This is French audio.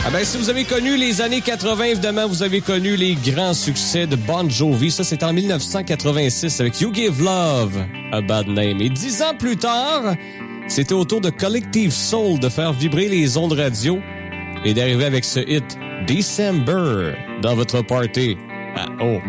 Ah ben, si vous avez connu les années 80, évidemment, vous avez connu les grands succès de Bon Jovi. Ça, c'est en 1986 avec You Give Love a Bad Name. Et 10 ans plus tard, c'était au tour de Collective Soul de faire vibrer les ondes radio et d'arriver avec ce hit December dans votre party. Ah, oh,